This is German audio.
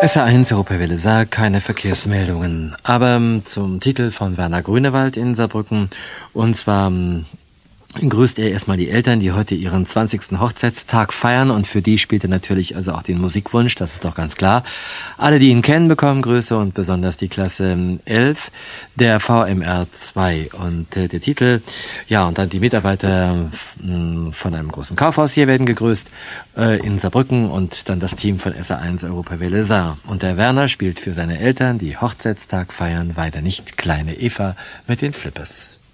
SA1 Europawelle Saar, keine Verkehrsmeldungen. Aber zum Titel von Werner Grünewald in Saarbrücken. Und zwar grüßt er erstmal die Eltern, die heute ihren 20. Hochzeitstag feiern. Und für die spielt er natürlich also auch den Musikwunsch, das ist doch ganz klar. Alle, die ihn kennen, bekommen Grüße und besonders die Klasse 11 der VMR 2. Und der Titel, ja, und dann die Mitarbeiter von einem großen Kaufhaus hier werden gegrüßt in Saarbrücken und dann das Team von SA1 Europawelle Saar. Und der Werner spielt für seine Eltern, die Hochzeitstag feiern, weiter nicht kleine Eva mit den Flippers.